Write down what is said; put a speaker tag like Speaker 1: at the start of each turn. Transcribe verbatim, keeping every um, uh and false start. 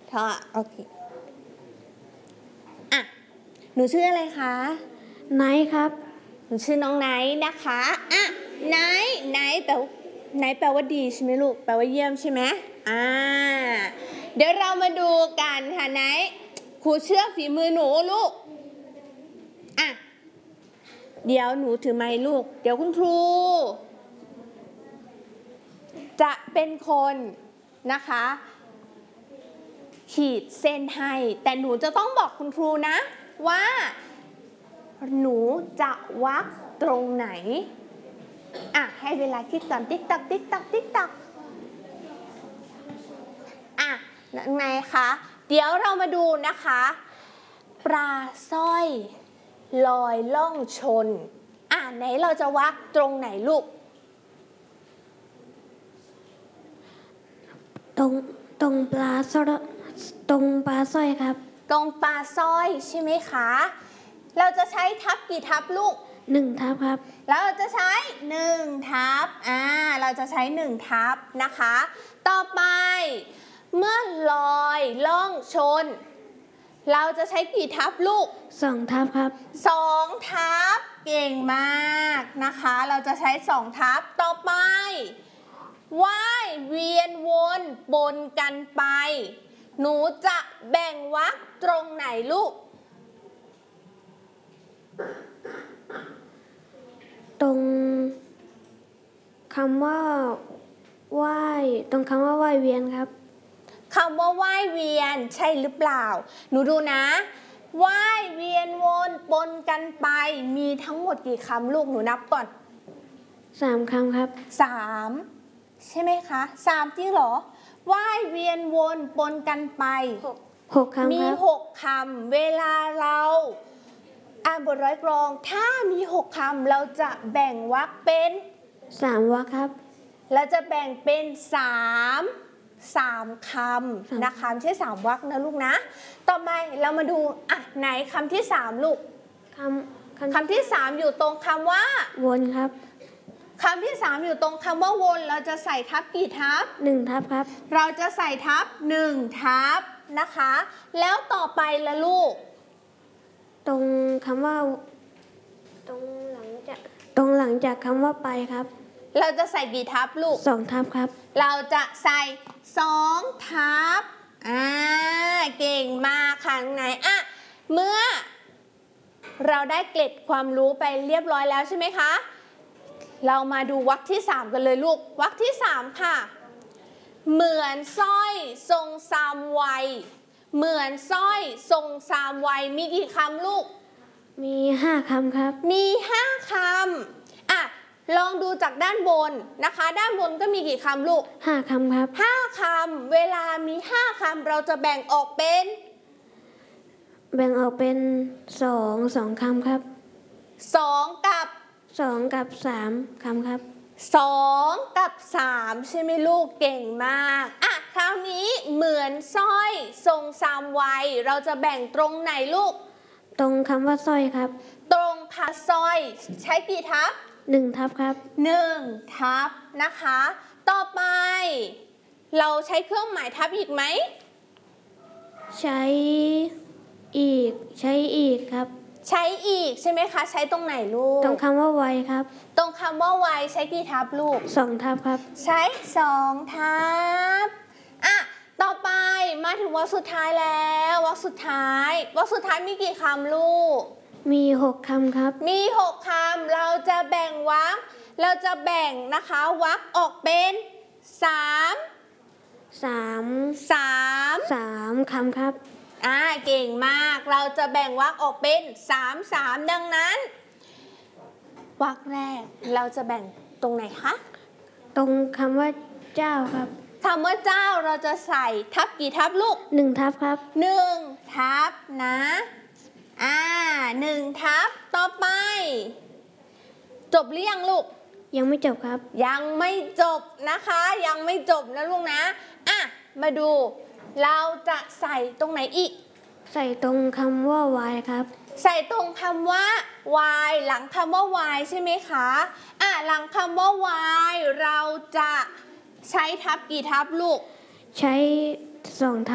Speaker 1: ทอโอเคอ่ะหนูชื่ออะไรคะ
Speaker 2: ไนท์ครับ
Speaker 1: หนูชื่อน้องไนท์นะคะอ่ะไนท์ไนท์แปลไนท์แปลว่าดีใช่ไหมลูกแปลว่าเยี่ยมใช่ไหมอ่าเดี๋ยวเรามาดูกันค่ะไนท์ครูเชื่อฝีมือหนูลูกอ่ะเดี๋ยวหนูถือไมค์ลูกเดี๋ยวคุณครูจะเป็นคนนะคะขีดเส้นให้แต่หนูจะต้องบอกคุณครูนะว่าหนูจะวักตรงไหนอ่ะให้เวลาคิดก่อนติ๊กตักติ๊กตักติ๊กตักอ่ะไงคะเดี๋ยวเรามาดูนะคะปลาสร้อยลอยล่องชนอ่ะไหนเราจะวักตรงไหนลูก
Speaker 2: ตรงตรงปลาสร้อยตรงปลาสร้อยครับ
Speaker 1: ตรงปลาสร้อยใช่ไหมคะเราจะใช้ทับกี่ทับลูก
Speaker 2: หนึ่งทับครับ
Speaker 1: เราจะใช้หนึ่งทับอ่าเราจะใช้หนึ่งทับนะคะต่อไปเมื่อลอยล่องชนเราจะใช้กี่ทับลูก
Speaker 2: สองทับครับ
Speaker 1: สองทับเก่งมากนะคะเราจะใช้สองทับต่อไปว่ายเวียนวนบนกันไปหนูจะแบ่งวรรคตรงไหนลูก
Speaker 2: ตรงคำว่าว่ายตรงคำว่าว่ายเวียนครับ
Speaker 1: คำว่าว่ายเวียนใช่หรือเปล่าหนูดูนะว่ายเวียนวนปนกันไปมีทั้งหมดกี่คำลูกหนูนับก่อน
Speaker 2: สามคำครับ
Speaker 1: สามใช่ไหมคะสามจริงเหรอว่ายเวียนวนปนกันไป
Speaker 2: หกคำ
Speaker 1: มีหกคำเวลาเราอ่านบทร้อยกลองถ้ามีหกคำเราจะแบ่งวรรคเป็น
Speaker 2: สามวรรคครับ
Speaker 1: เราจะแบ่งเป็นสามสามคำนะคะไม่ใช่สามวรรคนะลูกนะต่อไปเรามาดูอ่ะไหนคำที่สามลูก
Speaker 2: คำ
Speaker 1: คำที่สามอยู่ตรงคำว่า
Speaker 2: วนครับ
Speaker 1: คำที่สามอยู่ตรงคำว่าวนเราจะใส่ทับกี่ทับ
Speaker 2: หนึ่งทับครับ
Speaker 1: เราจะใส่ทับหนึ่งทับนะคะแล้วต่อไปละลูก
Speaker 2: ตรงคำว่าตรงหลังจากตรงหลังจากคำว่าไปครับ
Speaker 1: เราจะใส่กี่ทับลูก
Speaker 2: สองทับครับ
Speaker 1: เราจะใส่สองทับอ่าเก่งมากค่ะไหนอ่ะเมื่อเราได้เกร็ดความรู้ไปเรียบร้อยแล้วใช่ไหมคะเรามาดูวรรคที่สามกันเลยลูกวรรคที่สามค่ะเหมือนสร้อยทรงสามวัยเหมือนสร้อยทรงสามวัยมีกี่คำลูก
Speaker 2: มีห้าคำครับ
Speaker 1: มีห้าคำอ่ะลองดูจากด้านบนนะคะด้านบนก็มีกี่คำลูก
Speaker 2: ห้าคำครับ
Speaker 1: ห้าคำเวลามีห้าคำเราจะแบ่งออกเป็น
Speaker 2: แบ่งออกเป็นสองสองคำครับ
Speaker 1: สองกับ
Speaker 2: สองกับสามคำครับ
Speaker 1: สองกับสามใช่ไหมลูกเก่งมากอ่ะคราวนี้เหมือนสร้อยทรงสามวัยเราจะแบ่งตรงไหนลูก
Speaker 2: ตรงคำว่าสร้อยครับ
Speaker 1: ตรงคำสร้อยใช้กี่ทับ
Speaker 2: หนึ่งทับครับ
Speaker 1: หนึ่งทับนะคะต่อไปเราใช้เครื่องหมายทับอีกไหม
Speaker 2: ใช้อีกใช้อีกครับ
Speaker 1: ใช้อีกใช่ไหมคะใช้ตรงไหนลูก
Speaker 2: ตรงคำว่าไวครับ
Speaker 1: ตรงคำว่าไวใช้กี่ทับลูก
Speaker 2: สองทับครับ
Speaker 1: ใช้สองทับอ่ะต่อไปมาถึงวรรคสุดท้ายแล้ววรรคสุดท้ายวรรคสุดท้ายมีกี่คำลูก
Speaker 2: มีหกคำครับ
Speaker 1: มีหกคำเราจะแบ่งวรรคเราจะแบ่งนะคะวรรคออกเป็นสาม
Speaker 2: สาม
Speaker 1: สาม
Speaker 2: สามคำครับ
Speaker 1: อ่าเก่งมากเราจะแบ่งวรรคออกเป็นสามสามดังนั้นวรรคแรกเราจะแบ่งตรงไหนคะ
Speaker 2: ตรงคำว่าเจ้าครับ
Speaker 1: คำว่าเจ้าเราจะใส่ทับกี่ทับลูก
Speaker 2: หนึ่งทับครับ
Speaker 1: หนึ่งทับนะอ่าหนึ่งทับต่อไปจบหรือยังลูก
Speaker 2: ยังไม่จบครับ
Speaker 1: ยังไม่จบนะคะยังไม่จบนะลูกนะอ่ะมาดูเราจะใส่ตรงไหนอีก
Speaker 2: ใส่ตรงคำว่าวายครับ
Speaker 1: ใส่ตรงคำว่าวายหลังคำว่าวายใช่ไหมคะอ่ะหลังคำว่าวายเราจะใช้ทับกี่ทับลูก
Speaker 2: ใช้สองทับ